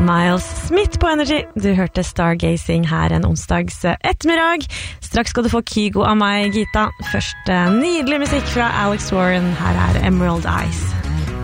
Miles Smith på Energy. Du hørte Stargazing her en onsdags ettermiddag. Straks skal du få Kygo av meg, Gita. Først nydelig musikk fra Alex Warren. Her Emerald Eyes.